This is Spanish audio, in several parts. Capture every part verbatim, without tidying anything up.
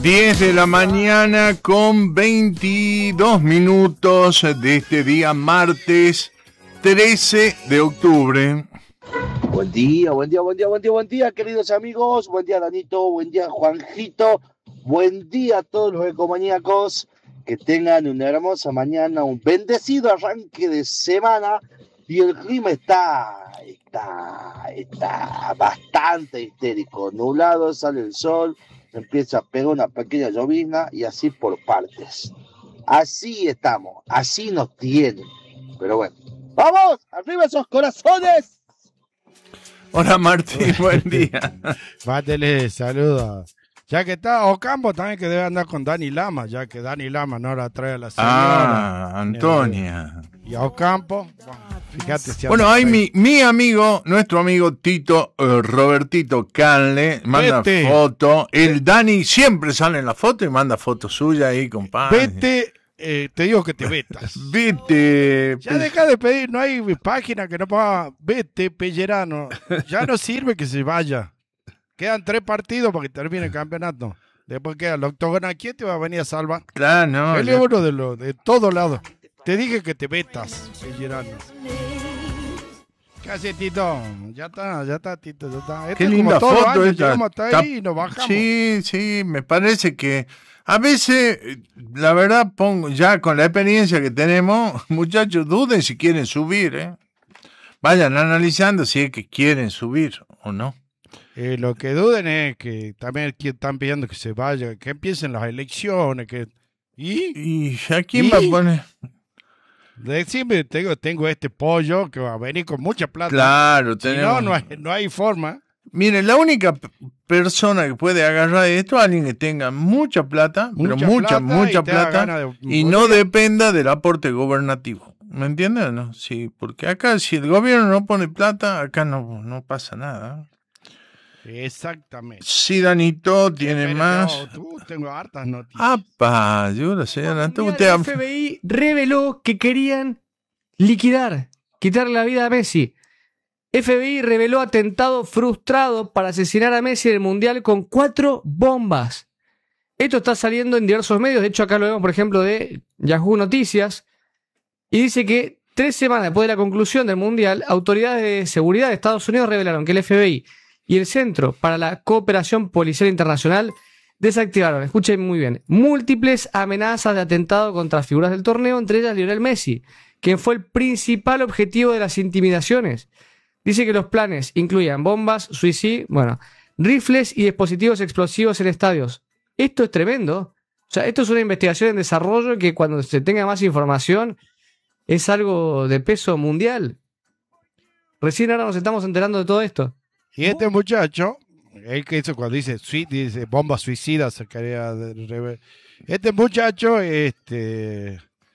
diez de la mañana con veintidós minutos de este día martes trece de octubre. Buen día, buen día, buen día, buen día, buen día, queridos amigos. Buen día, Danito. Buen día, Juanjito. Buen día a todos los ecomaníacos. Que tengan una hermosa mañana, un bendecido arranque de semana. Y el clima está, está, está bastante histérico. Nublado, sale el sol, empieza a pegar una pequeña llovizna y así por partes. Así estamos, así nos tienen. Pero bueno, ¡vamos! ¡Arriba esos corazones! Hola Martín, buen día. Mátele, saluda. Ya que está Ocampo también, que debe andar con Dani Lama, ya que Dani Lama no la trae a la señora. Ah, Antonia. Y a Ocampo, bueno, fíjate si Bueno, anda hay por mi, ahí. mi amigo, nuestro amigo Tito, eh, Robertito Canle, manda Vete. foto. El Dani siempre sale en la foto y manda foto suya ahí, compadre. Vete, eh, te digo que te vetas. Vete. Ya deja de pedir, no hay página que no ponga vete, Pellerano. Ya no sirve que se vaya. Quedan tres partidos para que termine el campeonato. Después queda el octogonal. ¿Quién te va a venir a salvar? Claro, no. Él ya- es uno de los de todos lados. Te dije que te vetas, Pellerano. ¿Qué hace, Tito? Ya está, ya está, Tito, ya está. Esto Qué es como linda todos los foto años, esta. llegamos hasta Está- ahí y nos bajamos. Sí, sí, me parece que a veces, eh, la verdad, pongo ya con la experiencia que tenemos, muchachos, duden si quieren subir, ¿eh? Vayan analizando si es que quieren subir o no. Eh, lo que duden es que también que están pidiendo que se vaya, que empiecen las elecciones, que... ¿Y? ¿Y a quién ¿Y? va a poner? Decime, tengo, tengo este pollo que va a venir con mucha plata. Claro, Si tenemos. no, no hay, no hay forma. Miren, la única p- persona que puede agarrar esto es alguien que tenga mucha plata, pero Mucha mucha, plata mucha y tenga plata, ganas de y no morir. dependa del aporte gubernativo. ¿Me entienden o no? Sí, porque acá si el gobierno no pone plata, acá no, no pasa nada. Exactamente. Sí, Danito, tiene Espérate, más. oh, tú, tengo hartas noticias. ¡Apa! Yo la señora, Un día usted el ha- F B I reveló que querían liquidar, quitarle la vida a Messi. F B I reveló atentado frustrado para asesinar a Messi en el Mundial con cuatro bombas. Esto está saliendo en diversos medios. De hecho, acá lo vemos, por ejemplo, de Yahoo Noticias. Y dice que tres semanas después de la conclusión del Mundial, autoridades de seguridad de Estados Unidos revelaron que el F B I y el Centro para la Cooperación Policial Internacional desactivaron, escuchen muy bien, múltiples amenazas de atentado contra figuras del torneo, entre ellas Lionel Messi, quien fue el principal objetivo de las intimidaciones. Dice que los planes incluían bombas, suicidio, bueno, rifles y dispositivos explosivos en estadios. Esto es tremendo. O sea, esto es una investigación en desarrollo que cuando se tenga más información es algo de peso mundial. Recién ahora nos estamos enterando de todo esto. Y este muchacho, el que hizo cuando dice, sui- dice bomba suicida, se quería de- reve- este muchacho este,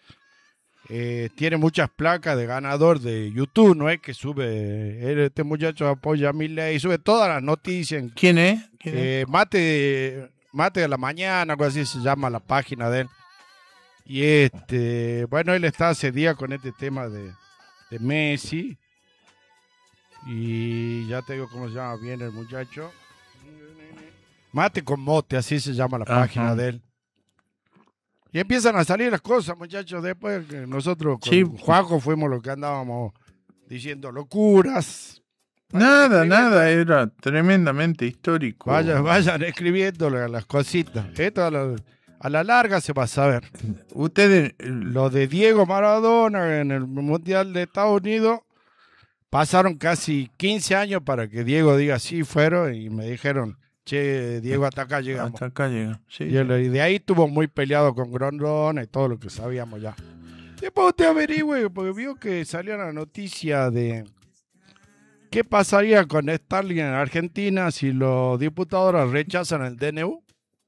eh, tiene muchas placas de ganador de YouTube, no es que sube, él, este muchacho apoya a Milei, sube todas las noticias, en- ¿Quién es? ¿Quién es? eh, mate, mate de la mañana, algo así se llama la página de él. Y este, bueno, él está hace días con este tema de, de Messi. Y ya te digo cómo se llama bien el muchacho. Mate con mote, así se llama la Ajá. página de él. Y empiezan a salir las cosas, muchachos. Después que nosotros con Sí. Juanjo fuimos los que andábamos diciendo locuras. Nada, Vayan nada, era tremendamente histórico. Vayan, vayan escribiendo la- las cositas. Esto a la, a la larga se va a saber. Ustedes, eh, Lo de Diego Maradona en el Mundial de Estados Unidos, pasaron casi quince años para que Diego diga sí, fueron, y me dijeron, che, Diego, hasta acá llegamos. hasta acá llega. Sí. Y, él- y de ahí estuvo muy peleado con Grondona y todo lo que sabíamos ya. Después usted averigüe, porque vio que salió la noticia de qué pasaría con Starling en Argentina si los diputados rechazan el D N U.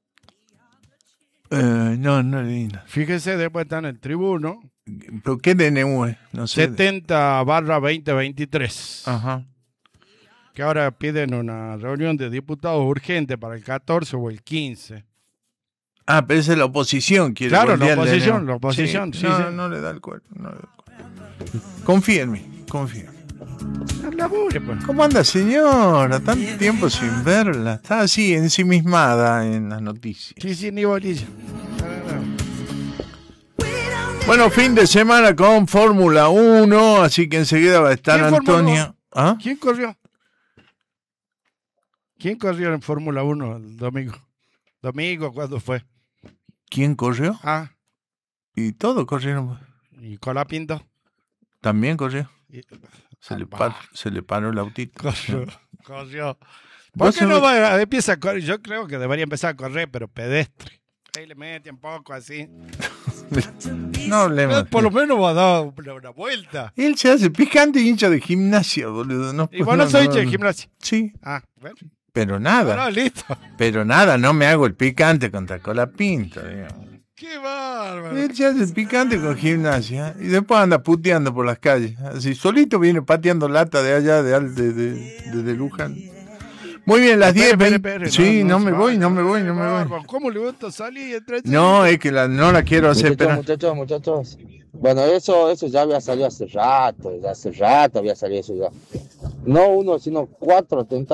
Eh, no, no leí nada. Fíjese, después está en el tribuno, ¿Pero qué D N U es? No sé. setenta barra veinte veintitrés. Ajá. Que ahora piden una reunión de diputados urgente para el catorce o el quince. Ah, pero esa es la oposición. Quiere Claro, la volver al oposición, D N U. la oposición, sí, no, sí. no le da el cuerpo. No le da el cuerpo. Confía en mí, confía. Al laburo, pues. ¿Cómo anda, señora? Tanto tiempo sin verla. Está así, ensimismada en las noticias. Sí, sí, ni bolilla. Bueno, fin de semana con Fórmula uno, así que enseguida va a estar ¿Quién Antonio. ¿Ah? ¿Quién corrió? ¿Quién corrió en Fórmula uno el domingo? ¿Domingo? ¿Cuándo fue? ¿Quién corrió? Ah, Y todos corrieron. y Colapinto. También corrió. Y- Se, le, Ah, par- se le paró el autito. Corrió, corrió. ¿Por ¿Vos qué no sabés- va a, empieza a correr? Yo creo que debería empezar a correr, pero pedestre. Ahí le mete un poco así. No hablemos. Eh, Por lo menos va a dar una, una vuelta. Él se hace picante y hincha de gimnasia, boludo. No, Y vos no sois de gimnasia. Sí, Ah, bueno. pero nada. No, listo. Pero nada, no me hago el picante contra Colapinto, digamos. Qué bárbaro. Él se hace el picante con gimnasia y después anda puteando por las calles. Así, solito viene pateando lata de allá, de, Al- de, de, de, de Luján. Muy bien, las diez. Espere, espere, espere. Sí, no, se me va, voy, no me voy, no me voy. bárbaro. ¿Cómo le gusta salir y entrar? No, es que la, no la quiero hacer Muchachos, esperar. muchachos, muchachos. Bueno, eso, eso ya había salido hace rato, ya hace rato había salido eso ya. No uno, sino cuatro atentados.